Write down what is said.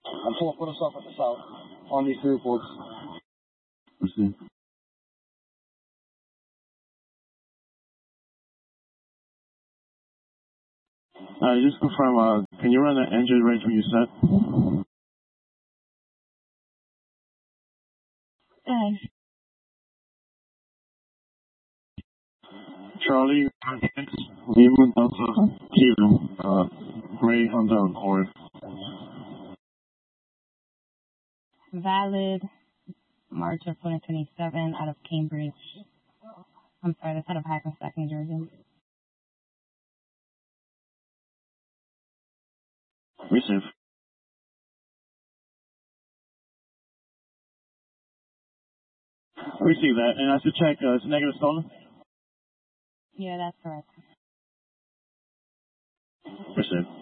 I'm put us off at the south on these three reports. Receive. Just confirm, can you run the engine range when you set? Charlie, Lima Delta, Kilo, Gray Honda, or Valid March of 2027 out of Cambridge. I'm sorry, that's out of Hackensack, New Jersey. receive. Receive that, and I should check, it's negative stolen? Yeah, that's correct. Receive.